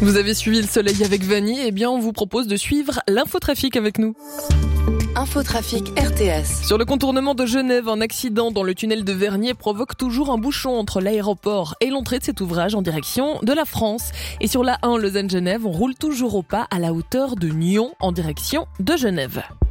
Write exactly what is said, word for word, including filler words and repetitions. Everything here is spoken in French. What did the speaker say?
Vous avez suivi le soleil avec Vanny, eh bien on vous propose de suivre l'infotrafic avec nous. Infotrafic R T S. Sur le contournement de Genève, un accident dans le tunnel de Vernier provoque toujours un bouchon entre l'aéroport et l'entrée de cet ouvrage en direction de la France. Et sur la un Lausanne-Genève, on roule toujours au pas à la hauteur de Nyon en direction de Genève.